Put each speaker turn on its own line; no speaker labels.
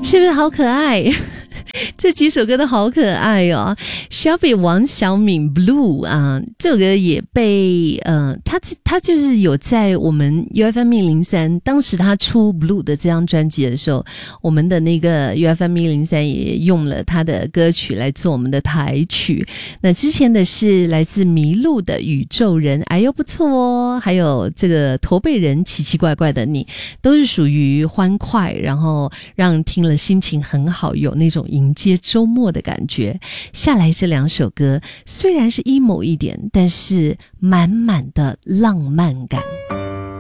是不是好可爱？这几首歌都好可爱哦。Shelby 王小敏 Blue 啊，这首歌也被他就是有在我们 UFM103 当时他出 Blue 的这张专辑的时候，我们的那个 UFM103 也用了他的歌曲来做我们的台曲。那之前的是来自麋鹿的宇宙人，哎呦不错哦，还有这个驼背人奇奇怪怪的你，都是属于欢快，然后让听了心情很好，有那种迎接周末的感觉。下来这两首歌虽然是 emo 一点，但是满满的浪漫感。